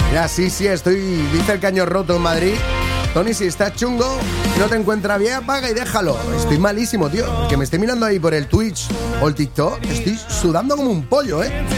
Ya, sí, dice el caño roto en Madrid. Tony, si estás chungo, no te encuentra bien, apaga y déjalo. Estoy malísimo, tío. Que me estoy mirando ahí por el Twitch o el TikTok. Estoy sudando como un pollo, ¿eh?